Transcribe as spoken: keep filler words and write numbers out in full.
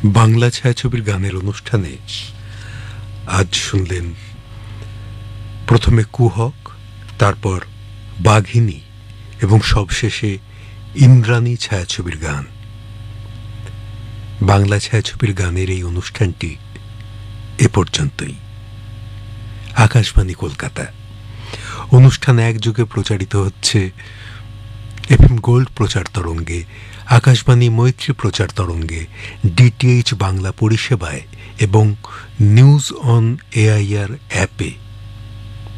বাংলা ছায়াছবির গানের অনুষ্ঠানে আজ শুনলেন প্রথমে কুহক, তারপর বাঘিনী এবং সবশেষে ইন্দ্রাণী ছায়াছবির গান। বাংলা ছায়াছবির গানের এই অনুষ্ঠানটি এ পর্যন্তই। আকাশবাণী কলকাতা। অনুষ্ঠান একযোগে প্রচারিত হচ্ছে এফএম গোল্ড প্রচার তরঙ্গে, আকাশবাণী মৈত্রী প্রচার তরঙ্গে, ডিটিএইচ বাংলা পরিষেবায় এবং নিউজ অন এআইআর অ্যাপে।